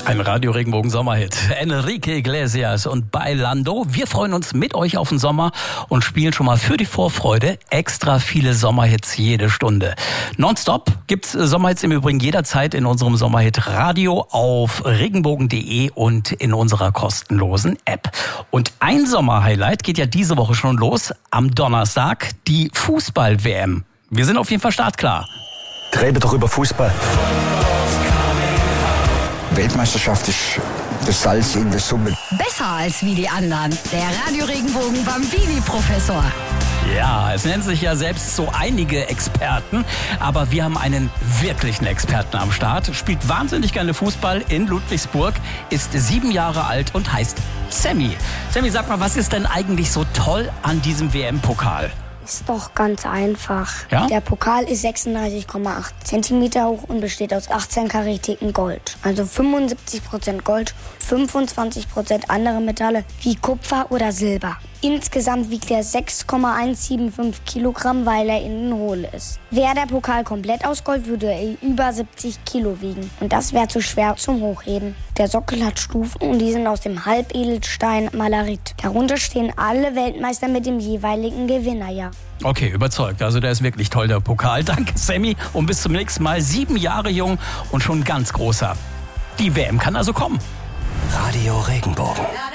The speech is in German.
Ein Radio Regenbogen Sommerhit. Enrique Iglesias und Bailando. Wir freuen uns mit euch auf den Sommer und spielen schon mal für die Vorfreude extra viele Sommerhits jede Stunde. Nonstop gibt's Sommerhits im Übrigen jederzeit in unserem Sommerhit Radio auf regenbogen.de und in unserer kostenlosen App. Und ein Sommerhighlight geht ja diese Woche schon los. Am Donnerstag die Fußball-WM. Wir sind auf jeden Fall startklar. Rede doch über Fußball. Weltmeisterschaft ist das Salz in der Suppe. Besser als wie die anderen. Der Radio Regenbogen Bambini-Professor. Ja, es nennen sich ja selbst so einige Experten, aber wir haben einen wirklichen Experten am Start. Spielt wahnsinnig gerne Fußball in Ludwigsburg, ist 7 Jahre alt und heißt Sammy. Sammy, sag mal, was ist denn eigentlich so toll an diesem WM-Pokal? Ist doch ganz einfach. Ja? Der Pokal ist 36,8 Zentimeter hoch und besteht aus 18-karätigem Gold. Also 75% Gold, 25% andere Metalle wie Kupfer oder Silber. Insgesamt wiegt er 6,175 Kilogramm, weil er innen hohl ist. Wäre der Pokal komplett aus Gold, würde er über 70 Kilo wiegen. Und das wäre zu schwer zum Hochheben. Der Sockel hat Stufen und die sind aus dem Halbedelstein Malarit. Darunter stehen alle Weltmeister mit dem jeweiligen Gewinnerjahr. Okay, überzeugt. Also der ist wirklich toll, der Pokal. Danke, Sammy. Und bis zum nächsten Mal. 7 Jahre jung und schon ganz großer. Die WM kann also kommen. Radio Regenbogen.